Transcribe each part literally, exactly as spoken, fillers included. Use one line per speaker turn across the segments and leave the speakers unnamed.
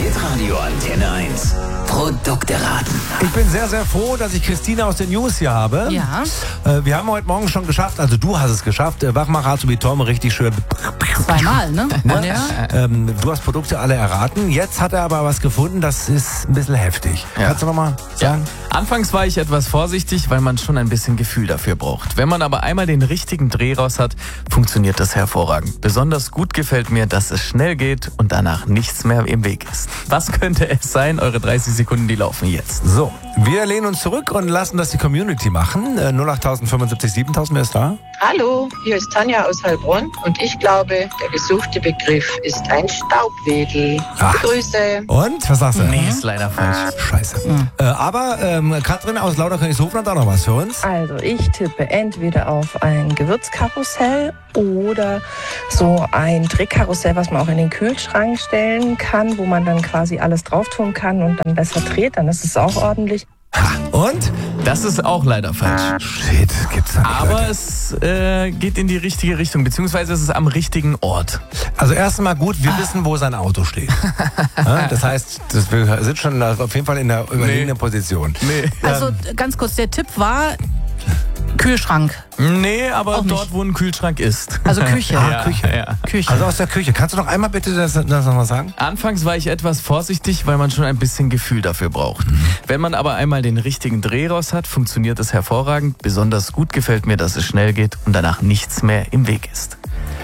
Hitradio Antenne eins. Produkte raten.
Ich bin sehr, sehr froh, dass ich Christina aus den News hier habe.
Ja.
Äh, wir haben heute Morgen schon geschafft, also du hast es geschafft, äh, Wachmacher zu Tom richtig schön.
Zweimal, ne?
Ne?
Ja.
Ähm, du hast Produkte alle erraten. Jetzt hat er aber was gefunden, das ist ein bisschen heftig.
Ja.
Kannst du nochmal sagen?
Ja. Anfangs war ich etwas vorsichtig, weil man schon ein bisschen Gefühl dafür braucht. Wenn man aber einmal den richtigen Dreh raus hat, funktioniert das hervorragend. Besonders gut gefällt mir, dass es schnell geht und danach nichts mehr im Weg ist. Was könnte es sein? Eure dreißig Sekunden, die laufen jetzt.
So, wir lehnen uns zurück und lassen das die Community machen. Äh, null acht fünfundsiebzig siebentausend, wer ist da?
Hallo, hier ist Tanja aus Heilbronn und ich glaube, der gesuchte Begriff ist ein Staubwedel.
Ach.
Grüße.
Und, was sagst du?
Nee, ist leider falsch.
Scheiße. Äh, aber ähm, Katrin aus Lauterkönigshofen hat auch noch was für uns.
Also ich tippe entweder auf ein Gewürzkarussell oder so ein Drehkarussell, was man auch in den Kühlschrank stellen kann, wo man dann quasi alles drauf tun kann und dann besser dreht, dann ist es auch ordentlich.
Ha. Und?
Das ist auch leider falsch.
Shit, gibt's da nicht,
Aber
Leute.
es äh, geht in die richtige Richtung, beziehungsweise es ist am richtigen Ort.
Also erst einmal gut, wir wissen, wo sein Auto steht. Ja, das heißt, das, wir sind schon auf jeden Fall in der überlegenen Position.
Nee.
Also ganz kurz, der Tipp war Kühlschrank.
Nee, aber
Auch nicht.
dort, wo ein Kühlschrank ist.
Also Küche.
Ja,
Küche.
Ja.
Küche.
Also aus der Küche. Kannst du noch einmal bitte das, das nochmal sagen?
Anfangs war ich etwas vorsichtig, weil man schon ein bisschen Gefühl dafür braucht. Wenn man aber einmal den richtigen Dreh raus hat, funktioniert es hervorragend. Besonders gut gefällt mir, dass es schnell geht und danach nichts mehr im Weg ist.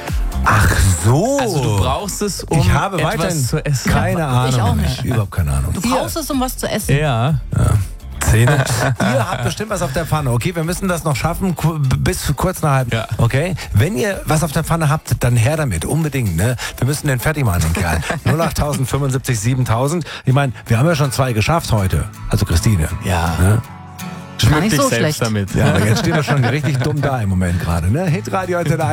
Ach so.
Also du brauchst es, um
ich habe
etwas
weiterhin
zu essen.
keine Ahnung.
Ich auch nicht.
Überhaupt keine Ahnung.
Du brauchst es, um was zu essen.
Ja.
Zähne. Ihr habt bestimmt was auf der Pfanne. Okay, wir müssen das noch schaffen, ku- bis kurz nach halb.
Ja.
Okay? Wenn ihr was auf der Pfanne habt, dann her damit. Unbedingt, ne? Wir müssen den fertig machen, den Kerl. null acht fünfundsiebzig siebentausend. Ich meine, wir haben ja schon zwei geschafft heute. Also Christine.
Ja.
Ne?
Gar
Schmück
nicht
dich
so
selbst
schlecht.
damit.
Ja, aber jetzt steht er schon richtig dumm da im Moment gerade, ne? Hitradio Antenne